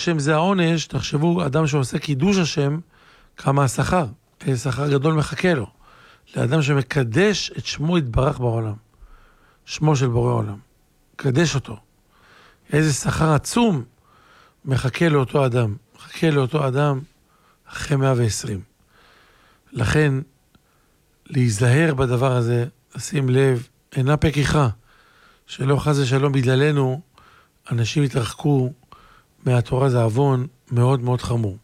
השם זה העונש, תחשבו, אדם שעושה קידוש השם, כמה השכר, איזה שכר גדול מחכה לו. לאדם שמקדש את שמו יתברך בעולם. שמו של בורא עולם. קדש אותו. איזה שכר עצום מחכה לאותו אדם. מחכה לאותו אדם אחרי 120. לכן, להיזהר בדבר הזה, לשים לב, אינה פקיחה, שלא חס ושלום בגללנו, אנשים יתרחקו מהתורה, זה עוון מאוד מאוד חמור.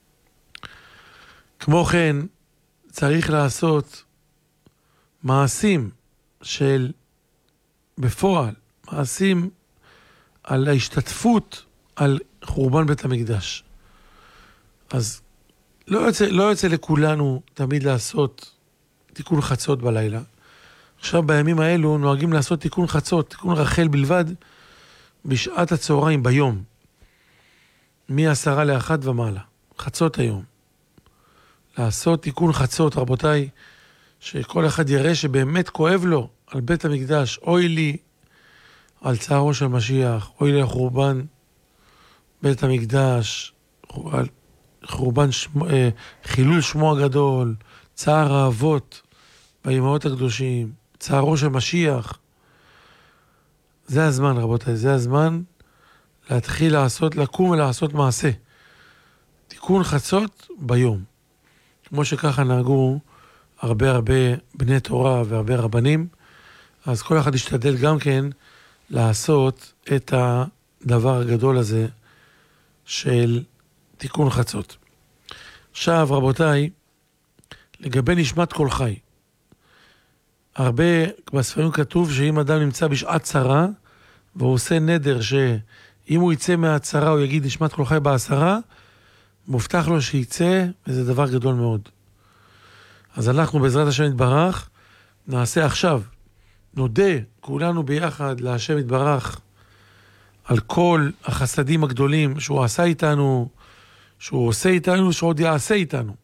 כמו כן, צריך לעשות מעשים של בפועל, מעשים על ההשתתפות על חורבן בית המקדש. אז לא יוצא לכולנו תמיד לעשות תיקון חצות בלילה. עכשיו בימים האלו נוהגים לעשות תיקון חצות, תיקון רחל בלבד, בשעת הצהריים ביום. מ10:50 ומעלה. חצות היום. לעשות תיקון חצות, רבותיי, שכל אחד יראה שבאמת כואב לו על בית המקדש. אוי לי על צערו של משיח, אוי לי על חורבן בית המקדש, חורבן חילול שמו הגדול, צער האבות באימהות הקדושים, צערו של משיח. זה הזמן, רבותיי, זה הזמן להתחיל לקום ולעשות מעשה. תיקון חצות ביום. כמו שככה נהגו הרבה בני תורה והרבה רבנים, אז כל אחד ישתדל גם כן לעשות את הדבר הגדול הזה של תיקון חצות. עכשיו, רבותיי, לגבי נשמת כל חי, הרבה בספרים כתוב שאם אדם נמצא בשעת צרה, והוא עושה נדר שאם הוא יצא מהצרה הוא יגיד נשמת כל חי בעשרה, מובטח לו שיצא, וזה דבר גדול מאוד. אז אנחנו בעזרת השם יתברך נעשה עכשיו, נודה כולנו ביחד להשם יתברך על כל החסדים הגדולים שהוא עשה איתנו, שהוא עושה איתנו, שעוד יעשה איתנו.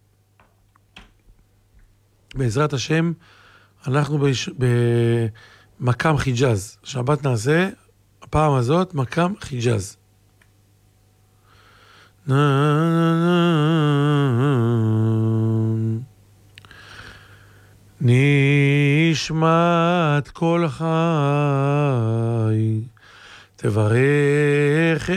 בעזרת השם אנחנו במקם חיג'אז. שבת נעשה, הפעם הזאת מקם חיג'אז. נשמת כל חי תברך